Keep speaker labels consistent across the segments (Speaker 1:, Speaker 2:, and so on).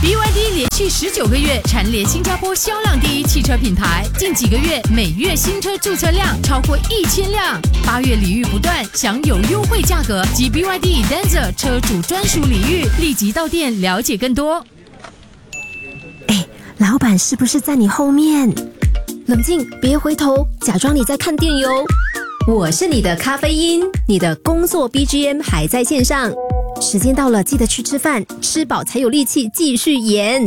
Speaker 1: BYD 连续19个月蝉联新加坡销量第一汽车品牌，近几个月每月新车注册量超过1000辆。8月礼遇不断，享有优惠价格及 BYD Denza 车主专属礼遇，立即到店了解更多。
Speaker 2: 老板是不是在你后面？冷静，别回头，假装你在看电哟。我是你的咖啡因，你的工作 BGM 还在线上。时间到了，记得去吃饭，吃饱才有力气继续演。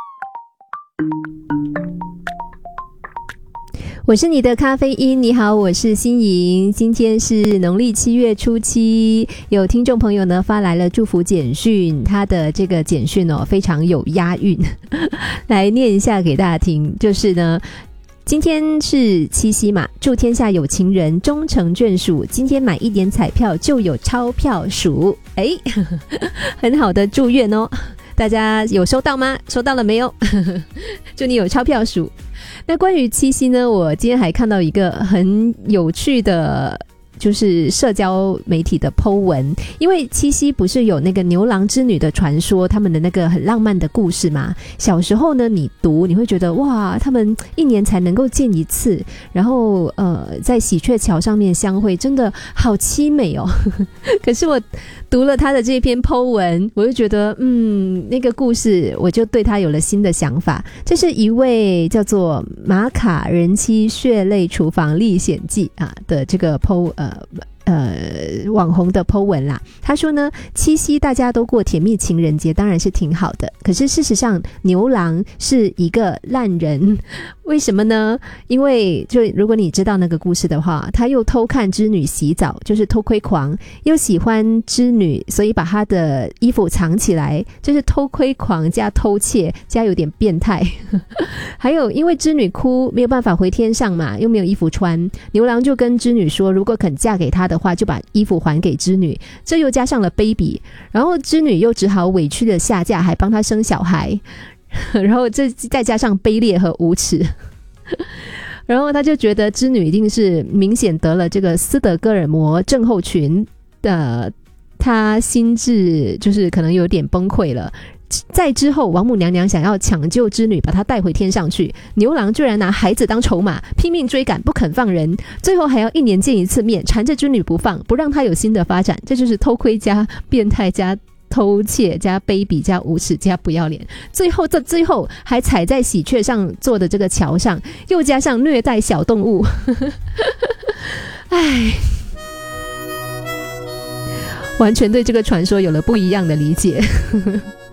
Speaker 2: 我是你的咖啡因，你好，我是欣莹。今天是农历7月初7，有听众朋友呢发来了祝福简讯，他的这个简讯非常有押韵，来念一下给大家听。就是呢，今天是七夕嘛，祝天下有情人终成眷属，今天买一点彩票就有钞票数。很好的祝愿哦，大家有收到吗？收到了没有？祝你有钞票数。那关于七夕呢，我今天还看到一个很有趣的就是社交媒体的 po 文，因为七夕不是有那个牛郎织女的传说，他们的那个很浪漫的故事嘛。小时候呢，你读你会觉得哇，他们1年才能够见一次，然后在喜鹊桥上面相会，真的好凄美哦。可是我读了他的这篇 po 文，我就觉得那个故事我就对他有了新的想法。这是一位叫做马卡人妻血泪厨房历险记的这个 po网红的 po 文啦。他说呢，七夕大家都过甜蜜情人节，当然是挺好的，可是事实上牛郎是一个烂人。为什么呢？因为就如果你知道那个故事的话，他又偷看织女洗澡，就是偷窥狂，又喜欢织女，所以把他的衣服藏起来，就是偷窥狂加偷窃加有点变态。还有因为织女哭没有办法回天上嘛，又没有衣服穿，牛郎就跟织女说，如果肯嫁给他的话，就把衣服还给织女，这又加上了卑鄙，然后织女又只好委屈的下嫁，还帮他生小孩，然后这再加上卑劣和无耻。然后他就觉得织女一定是明显得了这个斯德哥尔摩症候群的，他心智就是可能有点崩溃了。在之后王母娘娘想要抢救织女，把她带回天上去，牛郎居然拿孩子当筹码，拼命追赶，不肯放人，最后还要1年见一次面，缠着织女不放，不让她有新的发展。这就是偷窥加变态加偷窃加卑鄙加无耻加不要脸，最后还踩在喜鹊上做的这个桥上，又加上虐待小动物。完全对这个传说有了不一样的理解。